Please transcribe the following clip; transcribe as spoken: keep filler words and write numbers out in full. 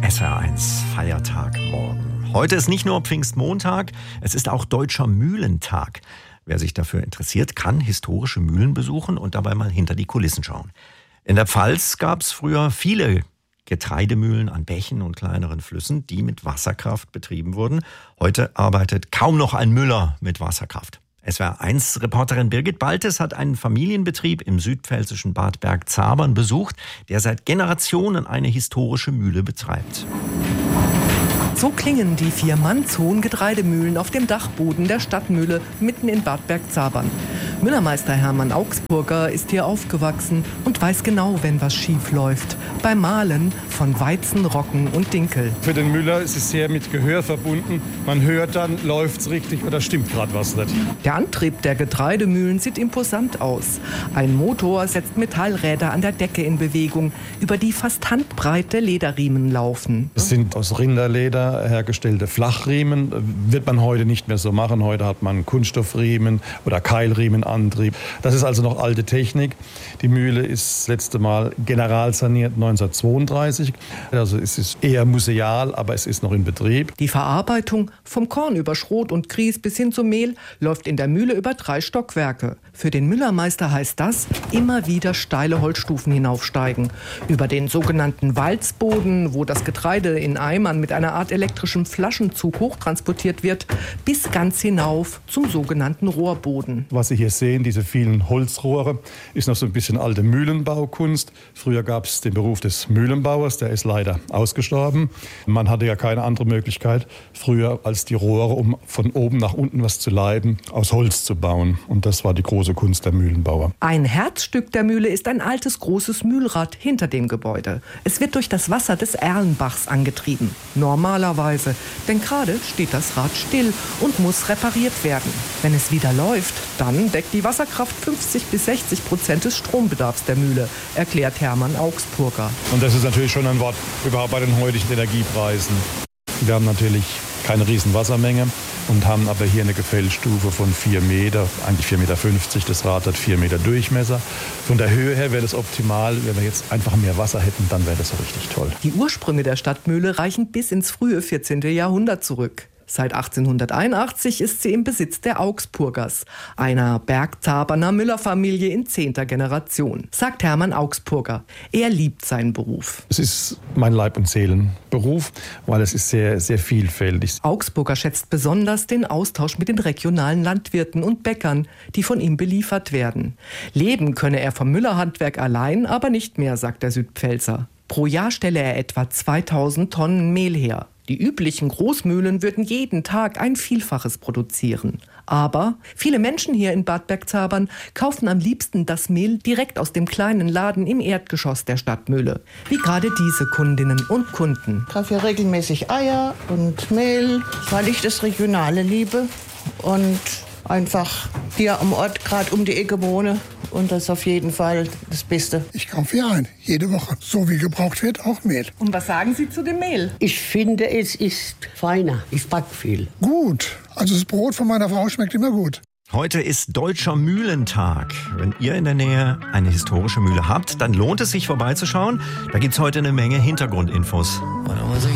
S W R eins Feiertag morgen. Heute ist nicht nur Pfingstmontag, es ist auch Deutscher Mühlentag. Wer sich dafür interessiert, kann historische Mühlen besuchen und dabei mal hinter die Kulissen schauen. In der Pfalz gab es früher viele Getreidemühlen an Bächen und kleineren Flüssen, die mit Wasserkraft betrieben wurden. Heute arbeitet kaum noch ein Müller mit Wasserkraft. S W R eins Reporterin Birgit Baltes hat einen Familienbetrieb im südpfälzischen Bad Bergzabern besucht, der seit Generationen eine historische Mühle betreibt. So klingen die vier mannshohen Getreidemühlen auf dem Dachboden der Stadtmühle mitten in Bad Bergzabern. Müllermeister Hermann Augsburger ist hier aufgewachsen und weiß genau, wenn was schief läuft. Beim Mahlen von Weizen, Roggen und Dinkel. Für den Müller ist es sehr mit Gehör verbunden. Man hört dann, läuft's richtig oder stimmt gerade was nicht. Der Antrieb der Getreidemühlen sieht imposant aus. Ein Motor setzt Metallräder an der Decke in Bewegung, über die fast handbreite Lederriemen laufen. Es sind aus Rinderleder hergestellte Flachriemen. Wird man heute nicht mehr so machen. Heute hat man Kunststoffriemen oder Keilriemenantrieb. Das ist also noch alte Technik. Die Mühle ist das letzte Mal generalsaniert neunzehnhundertzweiunddreißig. Also es ist eher museal, aber es ist noch in Betrieb. Die Verarbeitung vom Korn über Schrot und Grieß bis hin zum Mehl läuft in der Mühle über drei Stockwerke. Für den Müllermeister heißt das, immer wieder steile Holzstufen hinaufsteigen. Über den sogenannten Walzboden, wo das Getreide in Eimern mit einer Art elektrischem Flaschenzug hochtransportiert wird, bis ganz hinauf zum sogenannten Rohrboden. Was Sie hier sehen, diese vielen Holzrohre, ist noch so ein bisschen alte Mühlenbaukunst. Früher gab es den Beruf des Mühlenbauers, der ist leider ausgestorben. Man hatte ja keine andere Möglichkeit früher als die Rohre, um von oben nach unten was zu leiten, aus Holz zu bauen. Und das war die große Kunst der Mühlenbauer. Ein Herzstück der Mühle ist ein altes, großes Mühlrad hinter dem Gebäude. Es wird durch das Wasser des Erlenbachs angetrieben. Normalerweise, denn gerade steht das Rad still und muss repariert werden. Wenn es wieder läuft, dann deckt die Wasserkraft fünfzig bis sechzig Prozent des Strombedarfs der Mühle, erklärt Hermann Augsburger. Und das ist natürlich schon ein Wort überhaupt bei den heutigen Energiepreisen. Wir haben natürlich keine riesen Wassermenge und haben aber hier eine Gefällstufe von vier Meter, eigentlich vier Meter fünfzig. Das Rad hat vier Meter Durchmesser. Von der Höhe her wäre das optimal. Wenn wir jetzt einfach mehr Wasser hätten, dann wäre das so richtig toll. Die Ursprünge der Stadtmühle reichen bis ins frühe vierzehnte Jahrhundert zurück. Seit achtzehnhunderteinundachtzig ist sie im Besitz der Augsburgers, einer Bergzaberner Müllerfamilie in zehnter Generation, sagt Hermann Augsburger. Er liebt seinen Beruf. Es ist mein Leib- und Seelenberuf, weil es ist sehr, sehr vielfältig. Augsburger schätzt besonders den Austausch mit den regionalen Landwirten und Bäckern, die von ihm beliefert werden. Leben könne er vom Müllerhandwerk allein, aber nicht mehr, sagt der Südpfälzer. Pro Jahr stelle er etwa zweitausend Tonnen Mehl her. Die üblichen Großmühlen würden jeden Tag ein Vielfaches produzieren. Aber viele Menschen hier in Bad Bergzabern kaufen am liebsten das Mehl direkt aus dem kleinen Laden im Erdgeschoss der Stadtmühle. Wie gerade diese Kundinnen und Kunden. Ich kaufe ja regelmäßig Eier und Mehl, weil ich das Regionale liebe und einfach hier am Ort gerade um die Ecke wohne. Und das ist auf jeden Fall das Beste. Ich kaufe hier ein, jede Woche. So wie gebraucht wird, auch Mehl. Und was sagen Sie zu dem Mehl? Ich finde, es ist feiner. Ich back viel. Gut. Also das Brot von meiner Frau schmeckt immer gut. Heute ist Deutscher Mühlentag. Wenn ihr in der Nähe eine historische Mühle habt, dann lohnt es sich vorbeizuschauen. Da gibt's heute eine Menge Hintergrundinfos.